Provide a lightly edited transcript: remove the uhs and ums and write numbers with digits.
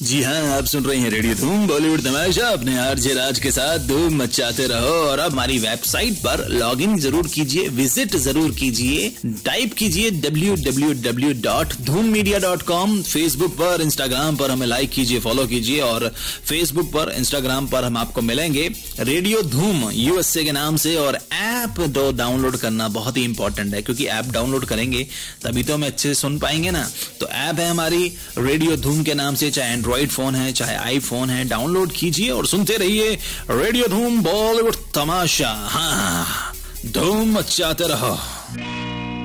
जी हाँ, आप सुन रहे हैं रेडियो धूम बॉलीवुड तमाशा अपने आरजे राज के साथ। धूम मचाते रहो। और अब हमारी वेबसाइट पर लॉगिन जरूर कीजिए, विजिट जरूर कीजिए, टाइप कीजिए www.dhoommedia.com। फेसबुक पर, इंस्टाग्राम पर हमें लाइक कीजिए, फॉलो कीजिए। और फेसबुक पर, इंस्टाग्राम पर हम आपको मिलेंगे रेडियो धूम यूएसए के नाम से। और ऐप डाउनलोड करना बहुत ही इंपॉर्टेंट है, क्योंकि ऐप डाउनलोड करेंगे तभी तो हम अच्छे से सुन पाएंगे ना। तो ऐप है हमारी रेडियो धूम के नाम से, चाहे एंड्रॉइड फोन है चाहे आईफोन है, डाउनलोड कीजिए और सुनते रहिए रेडियो धूम बॉलीवुड तमाशा। हाँ, धूम मचाते रहो।